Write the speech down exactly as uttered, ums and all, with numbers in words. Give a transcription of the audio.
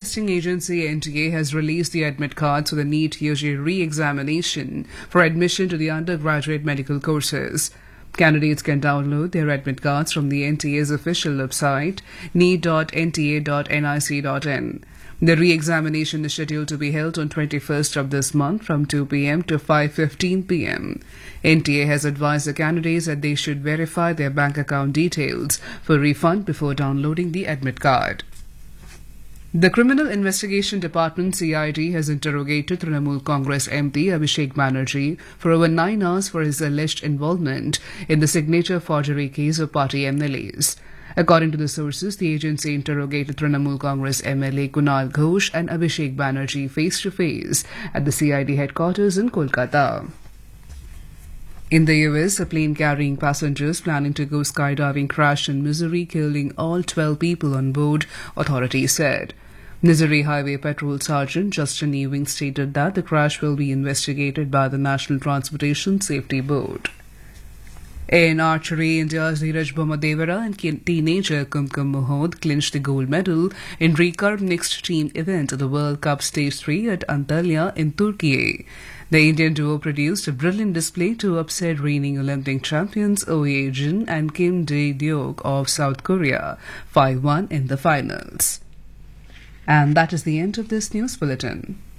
Testing Agency N T A has released the admit cards for the NEET U G re-examination for admission to the undergraduate medical courses. Candidates can download their admit cards from the N T A's official website, neet dot n t a dot nic dot in. The re-examination is scheduled to be held on twenty-first of this month from two p m to five fifteen p m N T A has advised the candidates that they should verify their bank account details for refund before downloading the admit card. The Criminal Investigation Department C I D has interrogated Trinamool Congress M P Abhishek Banerjee for over nine hours for his alleged involvement in the signature forgery case of party M L As. According to the sources, the agency interrogated Trinamool Congress M L A Kunal Ghosh and Abhishek Banerjee face-to-face at the C I D headquarters in Kolkata. In the U S, a plane carrying passengers planning to go skydiving crashed in Missouri, killing all twelve people on board, authorities said. Missouri Highway Patrol Sergeant Justin Ewing stated that the crash will be investigated by the National Transportation Safety Board. In archery, India's Dheeraj Bommadevara and teenager Kumkum Mohod clinched the gold medal in recurve mixed team event at the World Cup Stage three at Antalya in Turkey. The Indian duo produced a brilliant display to upset reigning Olympic champions Oh Ye-jin and Kim Dae-deok of South Korea five one in the finals. And that is the end of this news bulletin.